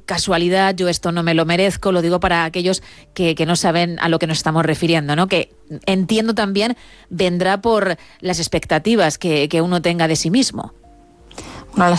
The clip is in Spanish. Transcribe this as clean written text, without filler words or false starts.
casualidad, yo esto no me lo merezco, lo digo para aquellos que no saben a lo que nos estamos refiriendo, ¿no? Que entiendo también vendrá por las expectativas que uno tenga de sí mismo. Bueno,